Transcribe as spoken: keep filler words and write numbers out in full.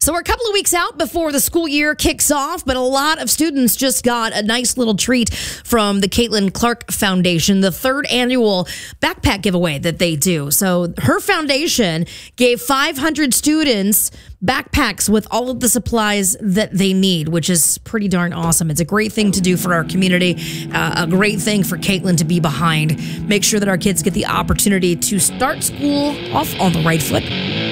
So we're a couple of weeks out before the school year kicks off, but a lot of students just got a nice little treat from the Caitlin Clark Foundation, the third annual backpack giveaway that they do. So her foundation gave five hundred students backpacks with all of the supplies that they need, which is pretty darn awesome. It's a great thing to do for our community, uh, a great thing for Caitlin to be behind. Make sure that our kids get the opportunity to start school off on the right foot.